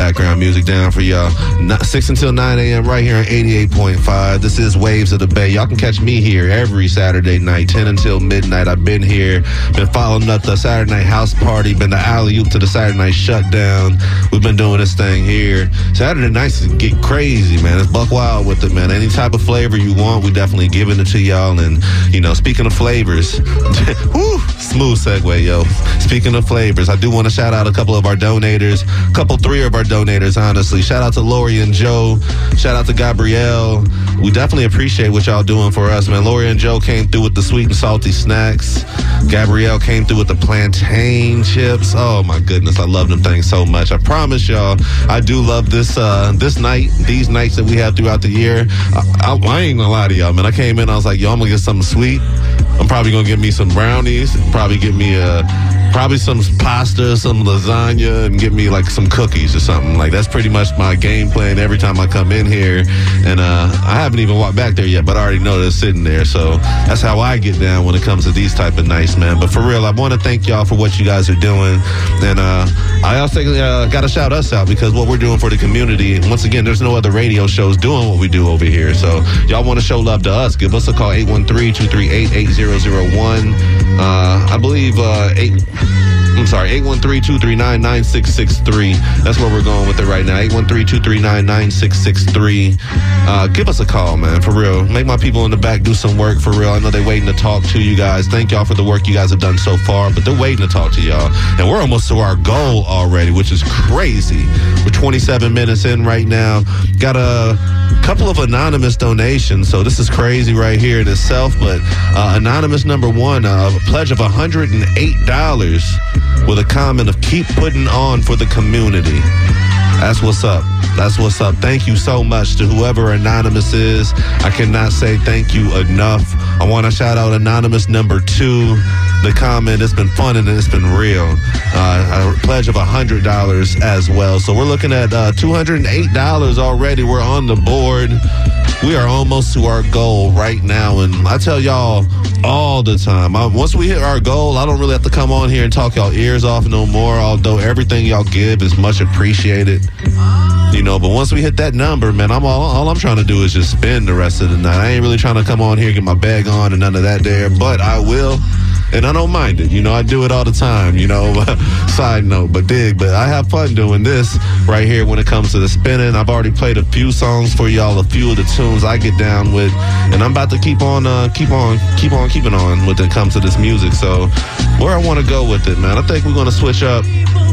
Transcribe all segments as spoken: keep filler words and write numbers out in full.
background music down for y'all. six until nine a.m. right here on eighty-eight point five. This is Waves of the Bay. Y'all can catch me here every Saturday night, ten until midnight. I've been here, been following up the Saturday night house party, been the alley-oop to the Saturday night shutdown. We've been doing this thing here. Saturday nights get crazy, man. It's buck wild with it, man. Any type of flavor you want, we definitely giving it to y'all. And, you know, speaking of flavors, woo, smooth segue, yo. Speaking of flavors, I do want to shout out a couple of our donators, a couple, three of our donators, honestly. Shout out to Lori and Joe. Shout out to Gabrielle. We definitely appreciate what y'all doing for us, man. Lori and Joe came through with the sweet and salty snacks. Gabrielle came through with the plantain chips. Oh, my goodness. I love them things so much. I promise y'all, I do love this uh, this night, these nights that we have throughout the year. I, I, I ain't gonna lie to y'all, man. I came in, I was like, yo, I'm gonna get something sweet. I'm probably gonna get me some brownies, probably get me a probably some pasta, some lasagna, and get me like some cookies or something. Like, that's pretty much my game plan every time I come in here. And uh, I haven't even walked back there yet, but I already know they're sitting there. So that's how I get down when it comes to these type of nights, man. But for real, I want to thank y'all for what you guys are doing. And uh, I also uh, got to shout us out because what we're doing for the community, once again, there's no other radio shows doing what we do over here. So y'all want to show love to us, give us a call, eight one three, two three eight, eight zero zero one. Uh, I believe uh, eight... I'm sorry, eight one three, two three nine, nine six six three. That's where we're going with it right now. eight one three, two three nine, nine six six three. Uh, give us a call, man, for real. Make my people in the back do some work, for real. I know they're waiting to talk to you guys. Thank y'all for the work you guys have done so far, but they're waiting to talk to y'all. And we're almost to our goal already, which is crazy. We're twenty-seven minutes in right now. Got a couple of anonymous donations, so this is crazy right here in itself. But uh, anonymous number one, uh, a pledge of one hundred eight dollars with a comment of keep putting on for the community. That's what's up. That's what's up. Thank you so much to whoever Anonymous is. I cannot say thank you enough. I want to shout out Anonymous number two. The comment, it's been fun and it's been real. Uh, a pledge of one hundred dollars as well. So we're looking at uh, two hundred eight dollars already. We're on the board. We are almost to our goal right now. And I tell y'all all the time, I, once we hit our goal, I don't really have to come on here and talk y'all ears off no more, although everything y'all give is much appreciated. You know, but once we hit that number, man, I'm all, all I'm trying to do is just spend the rest of the night. I ain't really trying to come on here, get my bag on and none of that there, but I will. And I don't mind it. You know, I do it all the time, you know, side note, but dig. But I have fun doing this right here when it comes to the spinning. I've already played a few songs for y'all, a few of the tunes I get down with. And I'm about to keep on, uh, keep on, keep on, keeping on when it comes to this music. So where I want to go with it, man, I think we're going to switch up.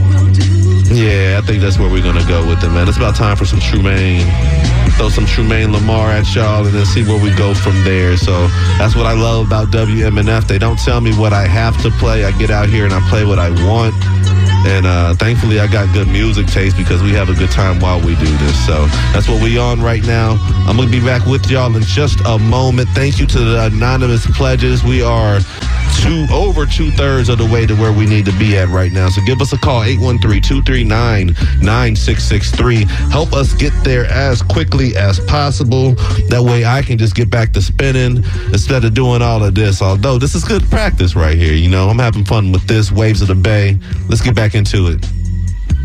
Yeah, I think that's where we're going to go with it, man. It's about time for some Trumaine. Throw some Trumaine Lamar at y'all and then see where we go from there. So that's what I love about W M N F. They don't tell me what I have to play. I get out here and I play what I want. And uh, thankfully, I got good music taste because we have a good time while we do this. So that's what we on right now. I'm going to be back with y'all in just a moment. Thank you to the anonymous pledges. We are two over two-thirds of the way to where we need to be at right now. So give us a call, eight one three, two three nine, nine six six three. Help us get there as quickly as possible. That way I can just get back to spinning instead of doing all of this. Although this is good practice right here. You know, I'm having fun with this. Waves of the Bay. Let's get back into it.